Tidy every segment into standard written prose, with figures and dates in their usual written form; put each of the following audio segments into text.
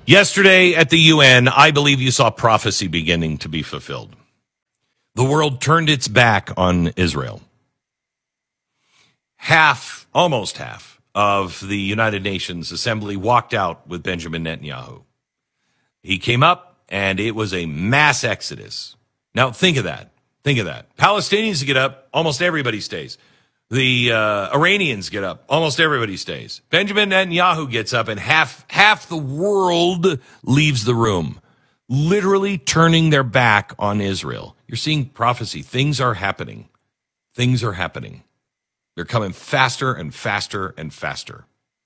Yesterday at the UN, I believe you saw prophecy beginning to be fulfilled. The world turned its back on Israel. Almost half of the United Nations Assembly walked out with Benjamin Netanyahu. He came up, and it was a mass exodus. Now, think of that. Palestinians get up, almost everybody stays. The Iranians get up, almost everybody stays. Benjamin Netanyahu gets up, and half the world leaves the room, literally turning their back on Israel. You're seeing prophecy. Things are happening. They're coming faster and faster and faster.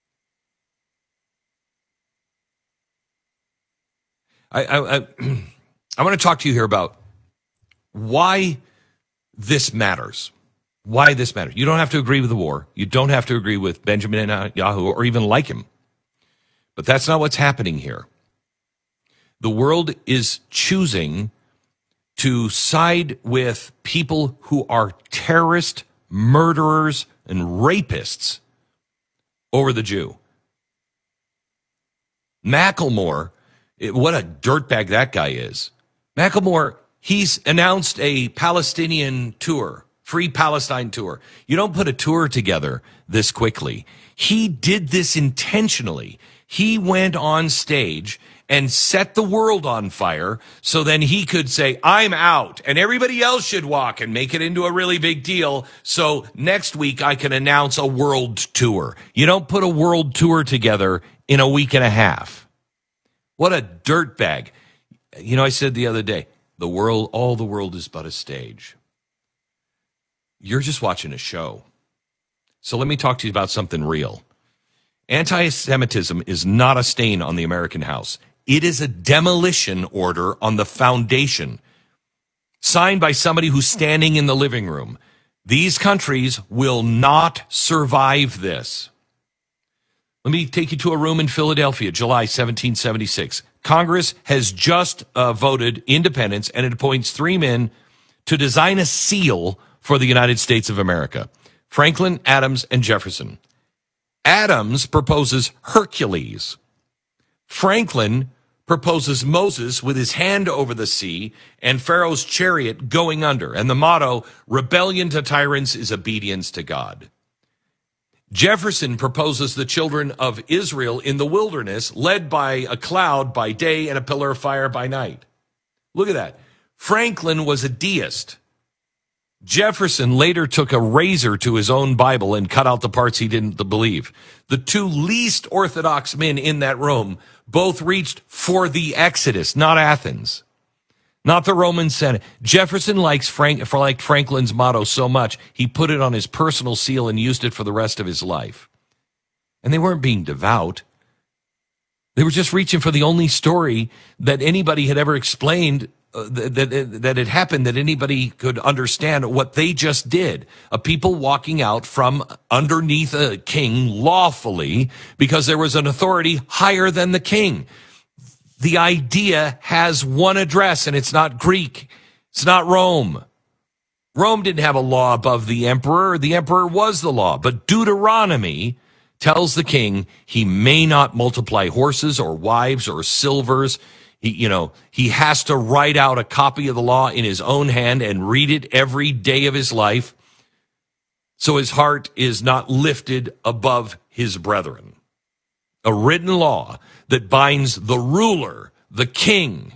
I want to talk to you here about why this matters. You don't have to agree with the war. You don't have to agree with Benjamin Netanyahu or even like him. But that's not what's happening here. The world is choosing to side with people who are terrorists, murderers, and rapists over the Jew. Macklemore, what a dirtbag that guy is. Macklemore, he's announced a Palestinian tour. Free Palestine tour. You don't put a tour together this quickly. He did this intentionally. He went on stage and set the world on fire so then he could say, I'm out, and everybody else should walk and make it into a really big deal. So next week I can announce a world tour. You don't put a world tour together in a week and a half. What a dirtbag. You know, I said the other day, all the world is but a stage. You're just watching a show. So let me talk to you about something real. Anti-Semitism is not a stain on the American house. It is a demolition order on the foundation, signed by somebody who's standing in the living room. These countries will not survive this. Let me take you to a room in Philadelphia, July 1776. Congress has just voted independence, and it appoints 3 men to design a seal for the United States of America: Franklin, Adams, and Jefferson. Adams proposes Hercules. Franklin proposes Moses with his hand over the sea and Pharaoh's chariot going under. And the motto, rebellion to tyrants is obedience to God. Jefferson proposes the children of Israel in the wilderness, led by a cloud by day and a pillar of fire by night. Look at that. Franklin was a deist. Jefferson later took a razor to his own Bible and cut out the parts he didn't believe. The 2 least orthodox men in that room both reached for the Exodus, not Athens, not the Roman Senate. Jefferson liked Franklin's motto so much, he put it on his personal seal and used it for the rest of his life. And they weren't being devout. They were just reaching for the only story that anybody had ever explained that had happened, that anybody could understand what they just did. A people walking out from underneath a king lawfully because there was an authority higher than the king. The idea has one address, and it's not Greek. It's not Rome. Rome didn't have a law above the emperor. The emperor was the law. But Deuteronomy tells the king he may not multiply horses or wives or silvers. He has to write out a copy of the law in his own hand and read it every day of his life, so his heart is not lifted above his brethren. A written law that binds the ruler, the king,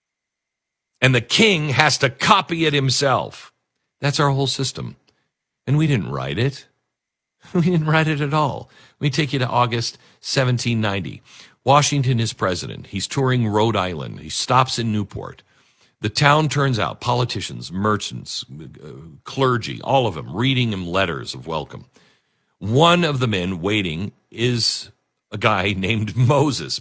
and the king has to copy it himself. That's our whole system. And we didn't write it. We didn't write it at all. Let me take you to August 1790. Washington is president. He's touring Rhode Island. He stops in Newport. The town turns out, politicians, merchants, clergy, all of them, reading him letters of welcome. One of the men waiting is a guy named Moses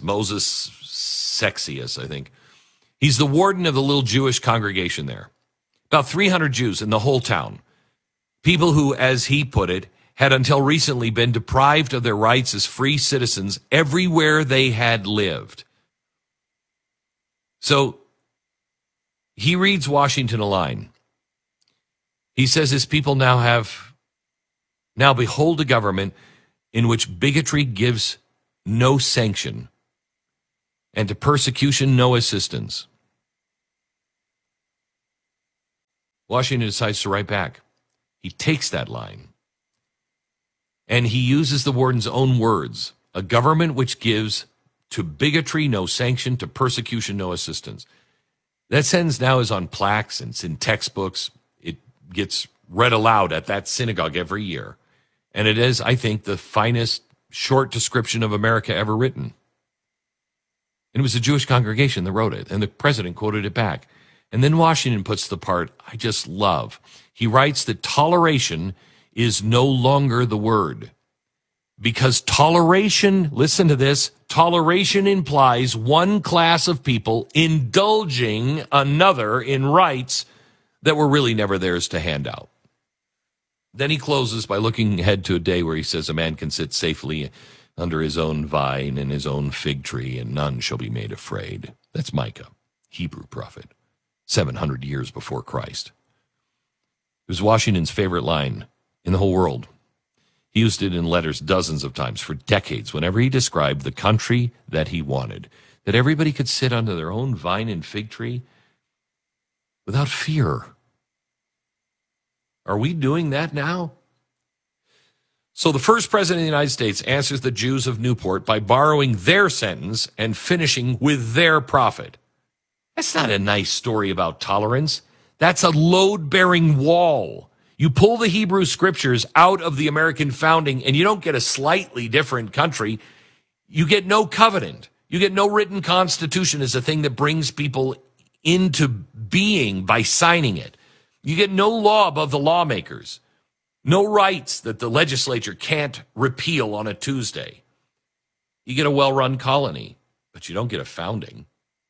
Sexius, I think. He's the warden of the little Jewish congregation there. About 300 Jews in the whole town. People who, as he put it, had until recently been deprived of their rights as free citizens everywhere they had lived. So he reads Washington a line. He says his people now behold a government in which bigotry gives no sanction, and to persecution no assistance. Washington decides to write back. He takes that line, and he uses the warden's own words, a government which gives to bigotry no sanction, to persecution no assistance. That sentence now is on plaques and it's in textbooks. It gets read aloud at that synagogue every year. And it is, I think, the finest short description of America ever written. And it was a Jewish congregation that wrote it, and the president quoted it back. And then Washington puts the part I just love. He writes that toleration is no longer the word. Because toleration, listen to this, toleration implies one class of people indulging another in rights that were really never theirs to hand out. Then he closes by looking ahead to a day where he says a man can sit safely under his own vine and his own fig tree, and none shall be made afraid. That's Micah, Hebrew prophet, 700 years before Christ. It was Washington's favorite line in the whole world. He used it in letters dozens of times for decades whenever he described the country that he wanted, that everybody could sit under their own vine and fig tree without fear. Are we doing that now? So the first president of the United States answers the Jews of Newport by borrowing their sentence and finishing with their prophet. That's not a nice story about tolerance. That's a load-bearing wall. You pull the Hebrew scriptures out of the American founding and you don't get a slightly different country. You get no covenant. You get no written constitution as a thing that brings people into being by signing it. You get no law above the lawmakers. No rights that the legislature can't repeal on a Tuesday. You get a well-run colony, but you don't get a founding.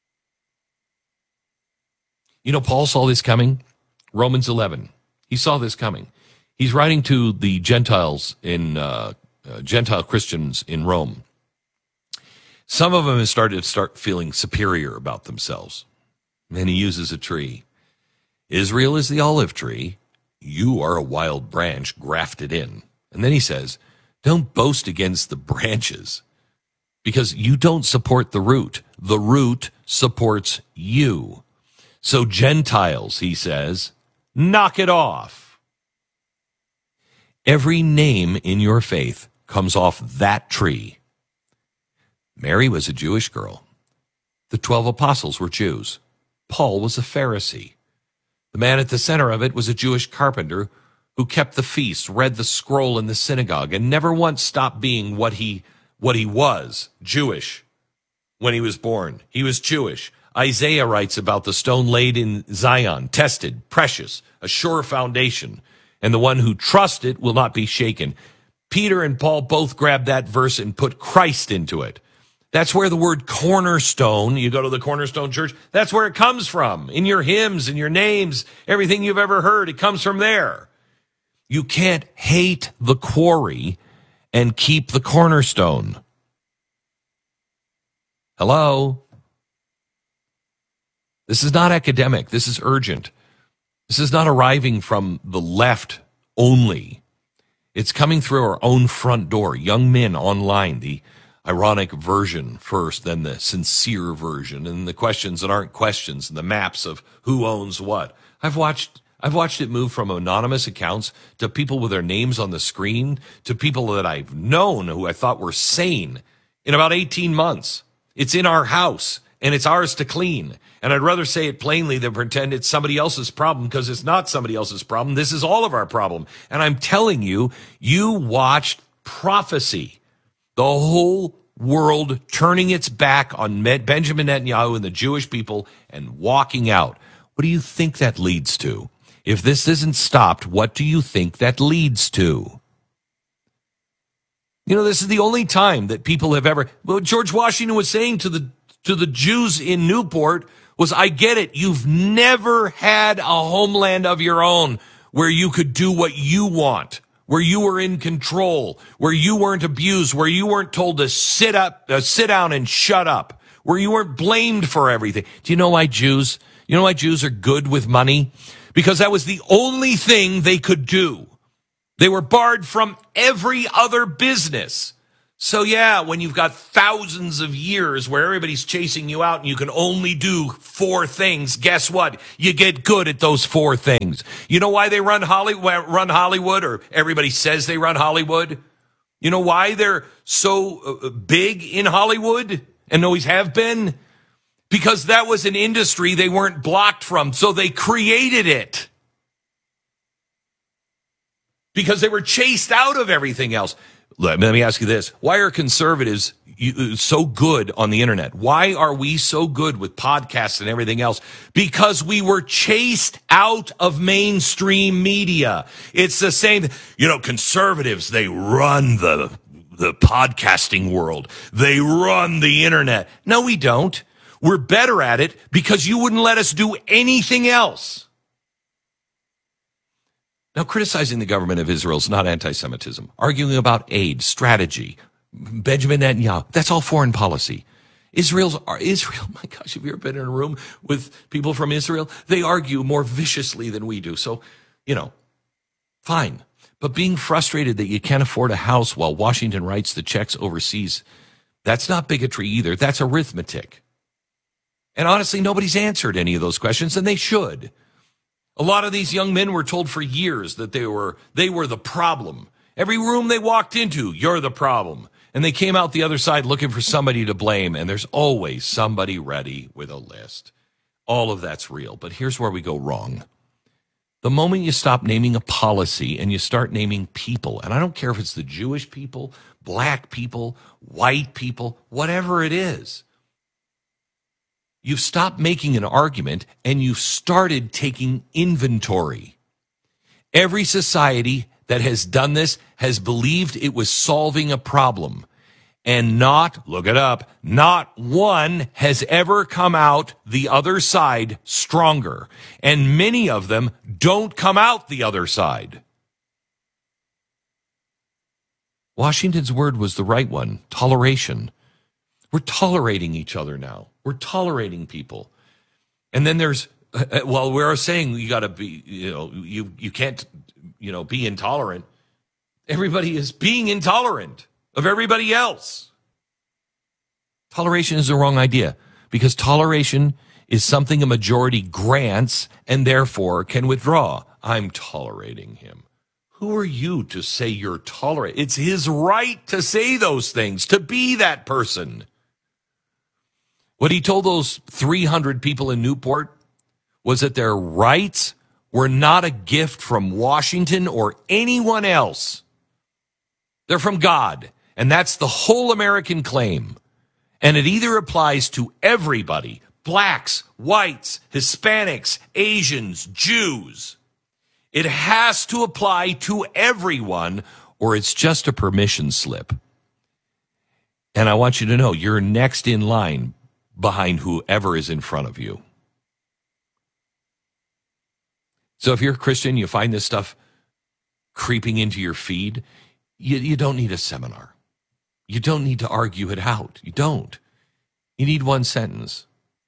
You know, Paul saw this coming. Romans 11. He saw this coming. He's writing to the Gentiles Gentile Christians in Rome. Some of them have started to start feeling superior about themselves. And he uses a tree. Israel is the olive tree. You are a wild branch grafted in. And then he says, don't boast against the branches because you don't support the root. The root supports you. So Gentiles, he says, knock it off. Every name in your faith comes off that tree. Mary was a Jewish girl. The 12 apostles were Jews. Paul was a Pharisee. The man at the center of it was a Jewish carpenter who kept the feast, read the scroll in the synagogue, and never once stopped being what he was, Jewish, when he was born. He was Jewish. Isaiah writes about the stone laid in Zion, tested, precious, a sure foundation, and the one who trusts it will not be shaken. Peter and Paul both grabbed that verse and put Christ into it. That's where the word cornerstone, you go to the Cornerstone Church, that's where it comes from. In your hymns, in your names, everything you've ever heard, it comes from there. You can't hate the quarry and keep the cornerstone. Hello? This is not academic. This is urgent. This is not arriving from the left only. It's coming through our own front door. Young men online, the ironic version first, then the sincere version, and the questions that aren't questions, and the maps of who owns what. I've watched it move from anonymous accounts to people with their names on the screen to people that I've known who I thought were sane in about 18 months. It's in our house, and it's ours to clean. And I'd rather say it plainly than pretend it's somebody else's problem, because it's not somebody else's problem. This is all of our problem. And I'm telling you, you watched prophecy. The whole world turning its back on Benjamin Netanyahu and the Jewish people and walking out. What do you think that leads to? If this isn't stopped, what do you think that leads to? You know, this is the only time that people have ever... What George Washington was saying to the Jews in Newport was, I get it. You've never had a homeland of your own where you could do what you want, where you were in control, where you weren't abused, where you weren't told to sit down and shut up, where you weren't blamed for everything. Do you know why Jews are good with money? Because that was the only thing they could do. They were barred from every other business. So yeah, when you've got thousands of years where everybody's chasing you out and you can only do 4 things, guess what? You get good at those 4 things. You know why they run Hollywood, or everybody says they run Hollywood? You know why they're so big in Hollywood and always have been? Because that was an industry they weren't blocked from, so they created it. Because they were chased out of everything else. Let me ask you this. Why are conservatives so good on the internet? Why are we so good with podcasts and everything else? Because we were chased out of mainstream media. It's the same. Conservatives, they run the podcasting world. They run the internet. No, we don't. We're better at it because you wouldn't let us do anything else. Now, criticizing the government of Israel is not anti-Semitism. Arguing about aid, strategy, Benjamin Netanyahu, that's all foreign policy. Israel, my gosh, have you ever been in a room with people from Israel? They argue more viciously than we do. So, fine. But being frustrated that you can't afford a house while Washington writes the checks overseas, that's not bigotry either. That's arithmetic. And honestly, nobody's answered any of those questions, and they should. A lot of these young men were told for years that they were the problem. Every room they walked into, you're the problem. And they came out the other side looking for somebody to blame, and there's always somebody ready with a list. All of that's real, but here's where we go wrong. The moment you stop naming a policy and you start naming people, and I don't care if it's the Jewish people, black people, white people, whatever it is, you've stopped making an argument and you've started taking inventory. Every society that has done this has believed it was solving a problem. And not one has ever come out the other side stronger. And many of them don't come out the other side. Washington's word was the right one, toleration. We're tolerating each other now. We're tolerating people. And then there's, we're saying you got to be, you can't, be intolerant. Everybody is being intolerant of everybody else. Toleration is the wrong idea because toleration is something a majority grants and therefore can withdraw. I'm tolerating him. Who are you to say you're tolerant? It's his right to say those things, to be that person. What he told those 300 people in Newport was that their rights were not a gift from Washington or anyone else. They're from God, and that's the whole American claim. And it either applies to everybody, blacks, whites, Hispanics, Asians, Jews. It has to apply to everyone, or it's just a permission slip. And I want you to know, you're next in line behind whoever is in front of you. So if you're a Christian, you find this stuff creeping into your feed, you don't need a seminar. You don't need to argue it out. You don't. You need one sentence.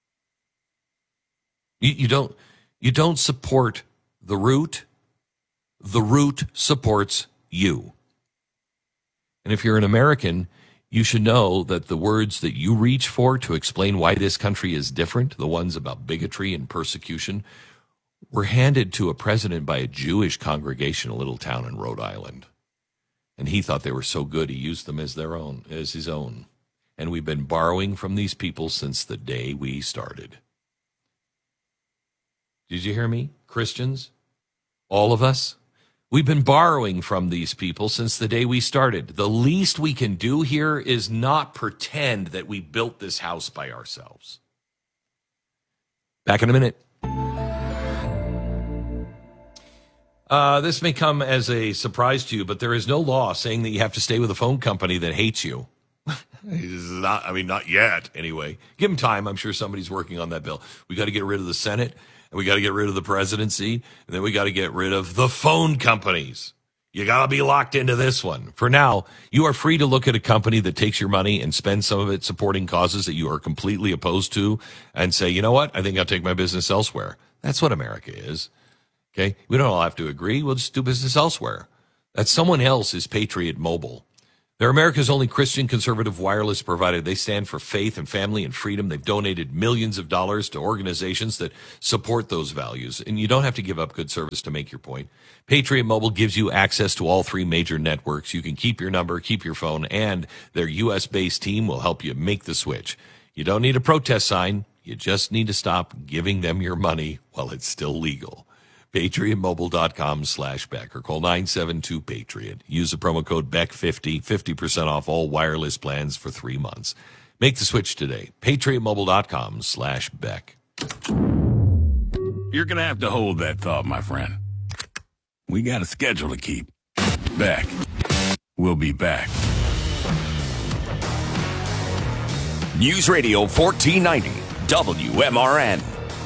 You don't support the root. The root supports you. And if you're an American, you should know that the words that you reach for to explain why this country is different, the ones about bigotry and persecution, were handed to a president by a Jewish congregation, a little town in Rhode Island. And he thought they were so good, he used them as his own. And we've been borrowing from these people since the day we started. Did you hear me? Christians? All of us? We've been borrowing from these people since the day we started. The least we can do here is not pretend that we built this house by ourselves. Back in a minute. This may come as a surprise to you, but there is no law saying that you have to stay with a phone company that hates you. Not yet, anyway. Give them time. I'm sure somebody's working on that bill. We got to get rid of the Senate, and we got to get rid of the presidency, and then we got to get rid of the phone companies. You got to be locked into this one. For now, you are free to look at a company that takes your money and spends some of it supporting causes that you are completely opposed to and say, you know what, I think I'll take my business elsewhere. That's what America is. Okay, we don't all have to agree. We'll just do business elsewhere. That someone else is Patriot Mobile. They're America's only Christian conservative wireless provider. They stand for faith and family and freedom. They've donated millions of dollars to organizations that support those values. And you don't have to give up good service to make your point. Patriot Mobile gives you access to all three major networks. You can keep your number, keep your phone, and their U.S.-based team will help you make the switch. You don't need a protest sign. You just need to stop giving them your money while it's still legal. PatriotMobile.com/Beck or call 972-PATRIOT. Use the promo code BECK50, 50% off all wireless plans for 3 months. Make the switch today. PatriotMobile.com/Beck. You're going to have to hold that thought, my friend. We got a schedule to keep. Beck. We'll be back. News Radio 1490, WMRN.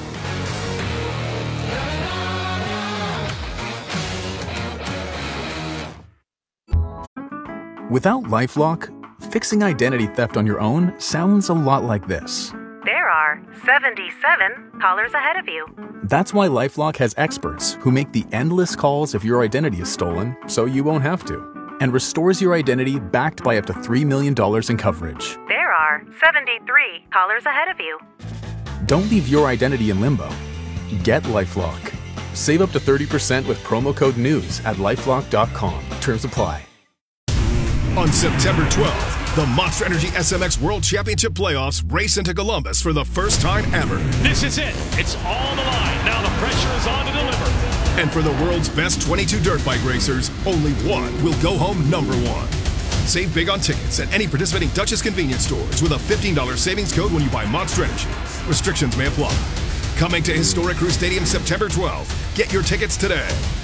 Without LifeLock, fixing identity theft on your own sounds a lot like this. There are 77 callers ahead of you. That's why LifeLock has experts who make the endless calls if your identity is stolen so you won't have to, and restores your identity backed by up to $3 million in coverage. There are 73 callers ahead of you. Don't leave your identity in limbo. Get LifeLock. Save up to 30% with promo code NEWS at LifeLock.com. Terms apply. On September 12th, the Monster Energy SMX World Championship Playoffs race into Columbus for the first time ever. This is it. It's all on the line. Now the pressure is on to deliver. And for the world's best 22 dirt bike racers, only one will go home number one. Save big on tickets at any participating Duchess convenience stores with a $15 savings code when you buy Monster Energy. Restrictions may apply. Coming to Historic Crew Stadium September 12th. Get your tickets today.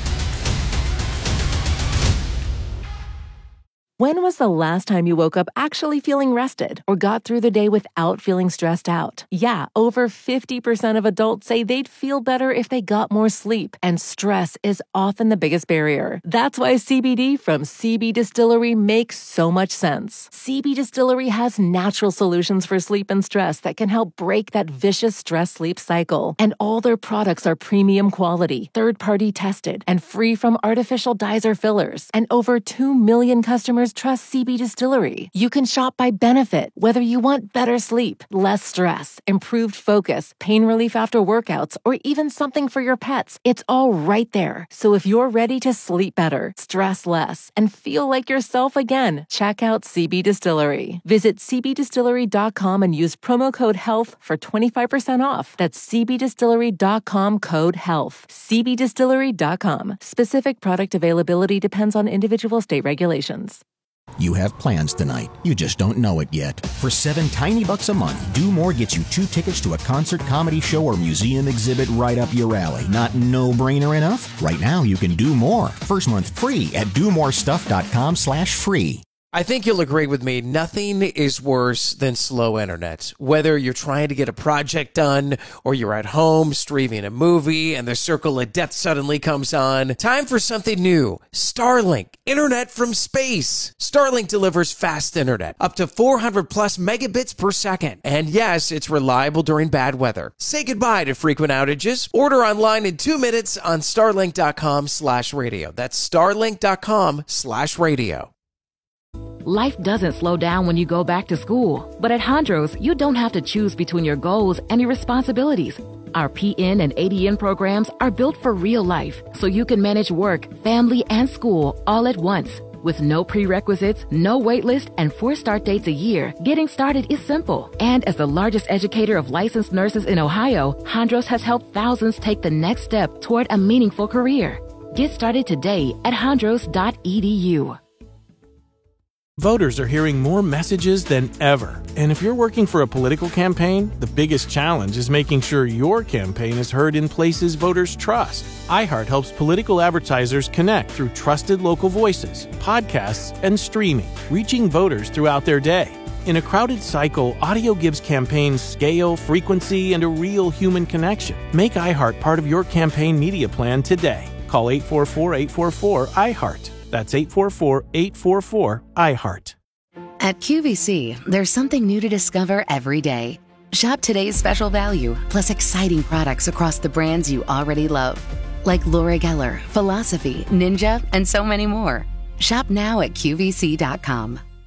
When was the last time you woke up actually feeling rested or got through the day without feeling stressed out? Yeah, over 50% of adults say they'd feel better if they got more sleep, and stress is often the biggest barrier. That's why CBD from CB Distillery makes so much sense. CB Distillery has natural solutions for sleep and stress that can help break that vicious stress-sleep cycle. And all their products are premium quality, third-party tested, and free from artificial dyes or fillers. And over 2 million customers trust CB Distillery. You can shop by benefit, whether you want better sleep, less stress, improved focus, pain relief after workouts, or even something for your pets. It's all right there. So if you're ready to sleep better, stress less, and feel like yourself again, check out CB Distillery. Visit cbdistillery.com and use promo code HEALTH for 25% off. That's cbdistillery.com code HEALTH. cbdistillery.com. Specific product availability depends on individual state regulations. You have plans tonight. You just don't know it yet. For $7 tiny bucks a month, Do More gets you 2 tickets to a concert, comedy show, or museum exhibit right up your alley. Not no-brainer enough? Right now, you can do more. First month free at domorestuff.com/free. I think you'll agree with me, nothing is worse than slow internet. Whether you're trying to get a project done or you're at home streaming a movie and the circle of death suddenly comes on, time for something new. Starlink, internet from space. Starlink delivers fast internet, up to 400 plus megabits per second. And yes, it's reliable during bad weather. Say goodbye to frequent outages. Order online in 2 minutes on starlink.com/radio. That's starlink.com/radio. Life doesn't slow down when you go back to school. But at Hondros, you don't have to choose between your goals and your responsibilities. Our PN and ADN programs are built for real life, so you can manage work, family, and school all at once. With no prerequisites, no wait list, and 4 start dates a year, getting started is simple. And as the largest educator of licensed nurses in Ohio, Hondros has helped thousands take the next step toward a meaningful career. Get started today at hondros.edu. Voters are hearing more messages than ever. And if you're working for a political campaign, the biggest challenge is making sure your campaign is heard in places voters trust. iHeart helps political advertisers connect through trusted local voices, podcasts, and streaming, reaching voters throughout their day. In a crowded cycle, audio gives campaigns scale, frequency, and a real human connection. Make iHeart part of your campaign media plan today. Call 844-844-iHeart. That's 844-844-iHeart. At QVC, there's something new to discover every day. Shop today's special value, plus exciting products across the brands you already love. Like Laura Geller, Philosophy, Ninja, and so many more. Shop now at QVC.com.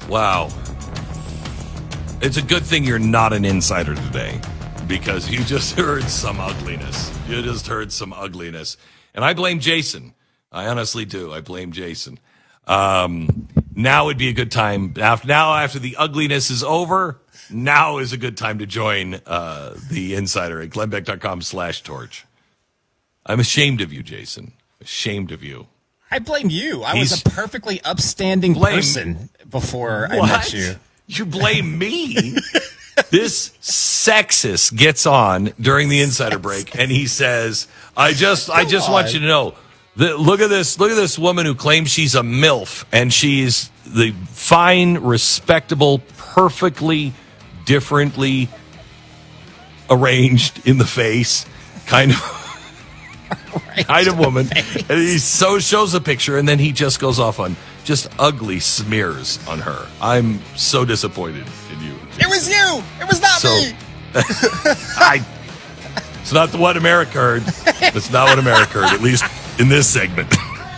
Wow. It's a good thing you're not an insider today, because you just heard some ugliness. And I blame Jason. I honestly do. I blame Jason. Now would be a good time. After the ugliness is over, now is a good time to join the insider at glennbeck.com/torch. I'm ashamed of you, Jason. Ashamed of you. I blame you. I was a perfectly upstanding person before I met you. You blame me? This sexist gets on during the insider break, and he says, I just want you to know, look at this woman who claims she's a MILF, and she's the fine, respectable, perfectly differently arranged in the face kind of woman. And he shows a picture, and then he just goes off on just ugly smears on her. I'm so disappointed in you. It was you. It was not me. It's not what America heard. It's not what America heard, at least in this segment.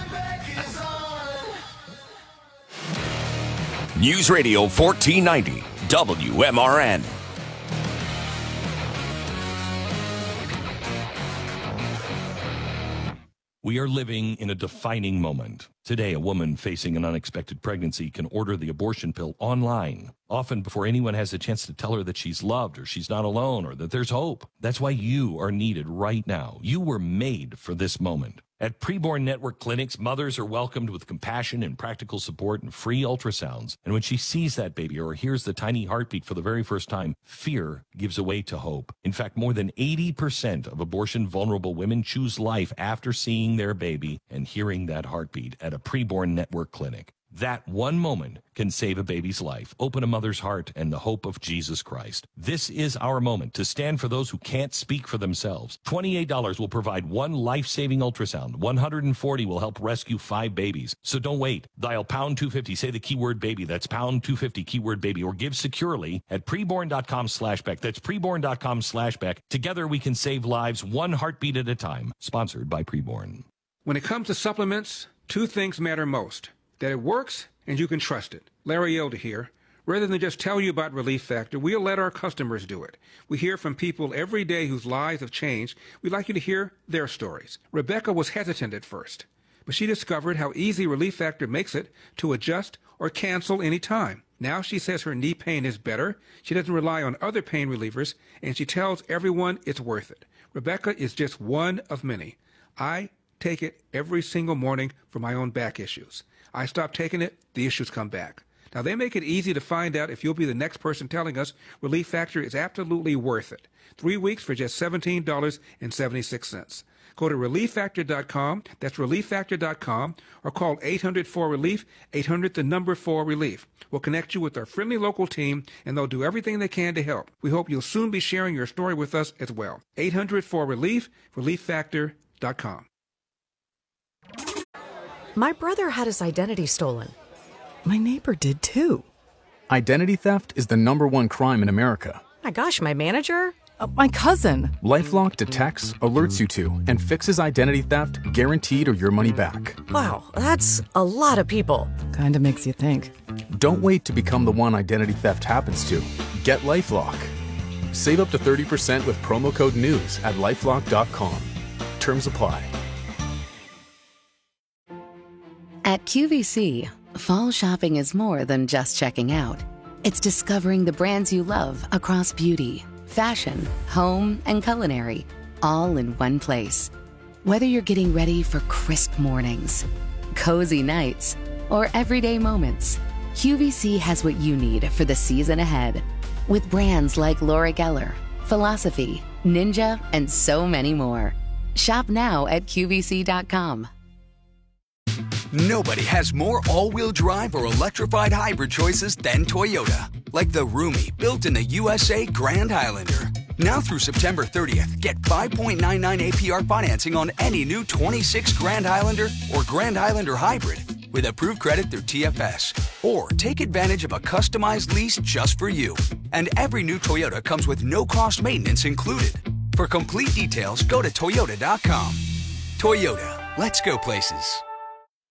News Radio 1490 WMRN. We are living in a defining moment. Today, a woman facing an unexpected pregnancy can order the abortion pill online, often before anyone has a chance to tell her that she's loved or she's not alone or that there's hope. That's why you are needed right now. You were made for this moment. At Preborn Network Clinics, mothers are welcomed with compassion and practical support and free ultrasounds. And when she sees that baby or hears the tiny heartbeat for the very first time, fear gives way to hope. In fact, more than 80% of abortion-vulnerable women choose life after seeing their baby and hearing that heartbeat at a Preborn Network clinic. That one moment can save a baby's life, open a mother's heart, and the hope of Jesus Christ. This is our moment to stand for those who can't speak for themselves. $28 will provide one life-saving ultrasound. $140 will help rescue 5 babies. So don't wait. Dial pound 250. Say the keyword baby. That's pound 250 keyword baby, or give securely at preborn.com/Beck. That's preborn.com/Beck. Together we can save lives one heartbeat at a time. Sponsored by Preborn. When it comes to supplements, 2 things matter most: that it works and you can trust it. Larry Elder here. Rather than just tell you about Relief Factor, we'll let our customers do it. We hear from people every day whose lives have changed. We'd like you to hear their stories. Rebecca was hesitant at first, but she discovered how easy Relief Factor makes it to adjust or cancel any time. Now she says her knee pain is better, she doesn't rely on other pain relievers, and she tells everyone it's worth it. Rebecca is just one of many. I take it every single morning for my own back issues. I stop taking it, the issues come back. Now, they make it easy to find out if you'll be the next person telling us Relief Factor is absolutely worth it. 3 weeks for just $17.76. Go to ReliefFactor.com, that's ReliefFactor.com, or call 800-4RELIEF, 800-4RELIEF. We'll connect you with our friendly local team, and they'll do everything they can to help. We hope you'll soon be sharing your story with us as well. 800-4RELIEF, ReliefFactor.com. My brother had his identity stolen. My neighbor did too. Identity theft is the #1 crime in America. My gosh, my manager? My cousin. LifeLock detects, alerts you to, and fixes identity theft guaranteed or your money back. Wow, that's a lot of people. Kinda makes you think. Don't wait to become the one identity theft happens to. Get LifeLock. Save up to 30% with promo code NEWS at LifeLock.com. Terms apply. At QVC, fall shopping is more than just checking out. It's discovering the brands you love across beauty, fashion, home, and culinary, all in one place. Whether you're getting ready for crisp mornings, cozy nights, or everyday moments, QVC has what you need for the season ahead. With brands like Laura Geller, Philosophy, Ninja, and so many more. Shop now at QVC.com. Nobody has more all-wheel drive or electrified hybrid choices than Toyota. Like the roomy, built-in-the USA Grand Highlander. Now through September 30th, get 5.99 APR financing on any new 26 Grand Highlander or Grand Highlander Hybrid with approved credit through TFS. Or take advantage of a customized lease just for you. And every new Toyota comes with no-cost maintenance included. For complete details, go to Toyota.com. Toyota, let's go places.